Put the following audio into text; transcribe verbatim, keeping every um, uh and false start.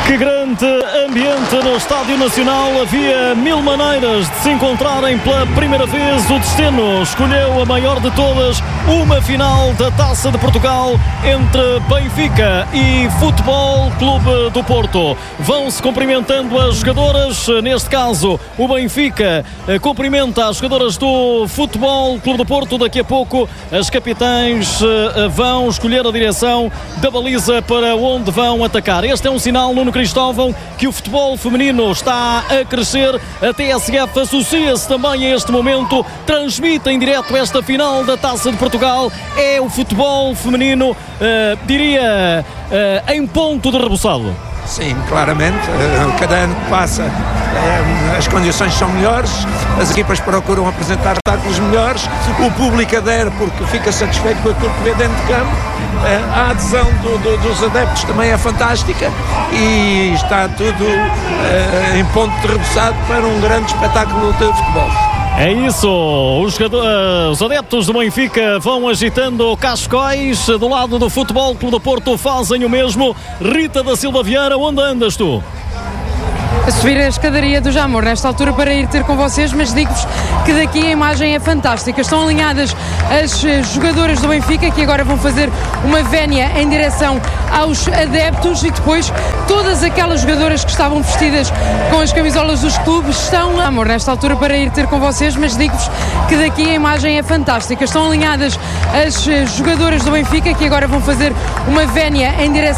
Que grande ambiente no Estádio Nacional. Havia mil maneiras de se encontrarem pela primeira vez. O destino escolheu a maior de todas, uma final da Taça de Portugal entre Benfica e Futebol Clube do Porto. Vão-se cumprimentando as jogadoras. Neste caso, o Benfica cumprimenta as jogadoras do Futebol Clube do Porto. Daqui a pouco as capitães vão escolher a direção da baliza para onde vão atacar. Este é um sinal, Nuno Cristóvão, que o futebol feminino está a crescer. A T S F associa-se também a este momento, transmite em direto esta final da Taça de Portugal. É o futebol feminino, uh, diria, uh, em ponto de rebuçado. Sim, claramente. Cada ano que passa as condições são melhores, as equipas procuram apresentar espetáculos melhores, o público adere porque fica satisfeito com aquilo que vê dentro de campo. A adesão do, do, dos adeptos também é fantástica e está tudo uh, em ponto de rebuçado para um grande espetáculo de futebol. É isso, os, jogadores, os adeptos do Benfica vão agitando cascóis. Do lado do Futebol Clube do Porto fazem o mesmo. Rita da Silva Vieira, onde andas tu? A subir a escadaria do Jamor nesta altura para ir ter com vocês, mas digo-vos que daqui a imagem é fantástica. Estão alinhadas as jogadoras do Benfica, que agora vão fazer uma vénia em direção aos adeptos, e depois todas aquelas jogadoras que estavam vestidas com as camisolas dos clubes estão amor nesta altura para ir ter com vocês, mas digo-vos que daqui a imagem é fantástica. Estão alinhadas as jogadoras do Benfica, que agora vão fazer uma vénia em direção